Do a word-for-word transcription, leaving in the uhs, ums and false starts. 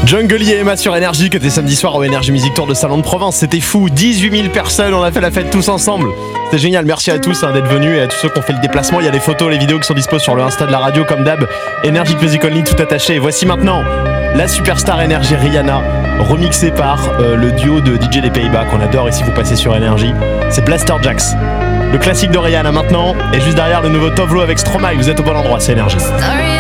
Jungle et Emma sur Énergie, qui était samedi soir au Énergie Music Tour de Salon de Provence. C'était fou, dix-huit mille personnes, on a fait la fête tous ensemble. C'était génial, merci à tous hein, d'être venus et à tous ceux qui ont fait le déplacement. Il y a les photos, les vidéos qui sont dispo sur le Insta de la radio comme d'hab. Énergie Music Only, tout attaché. Et voici maintenant la superstar Énergie Rihanna, remixée par euh, le duo de D J des Pays-Bas qu'on adore ici vous passez sur Énergie. C'est Blaster Jacks. Le classique de Rihanna maintenant, et juste derrière le nouveau Tovlo avec Stromae. Vous êtes au bon endroit, c'est Énergie.